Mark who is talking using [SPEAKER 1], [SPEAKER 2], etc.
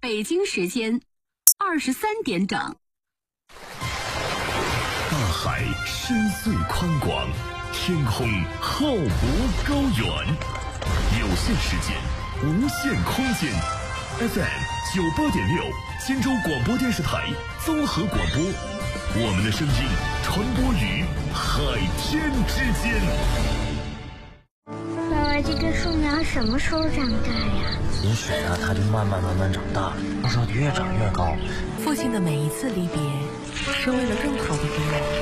[SPEAKER 1] 北京时间23点整。
[SPEAKER 2] 大海深邃宽广，天空浩博高远，有限时间，无限空间。FM98.6，荆州广播电视台综合广播，我们的声音传播于海天之间。
[SPEAKER 3] 妈妈，这棵树苗什么时候长大呀？
[SPEAKER 4] 也许它就慢慢长大，到时候越长越高。
[SPEAKER 5] 父亲的每一次离别，是为了更好的给我。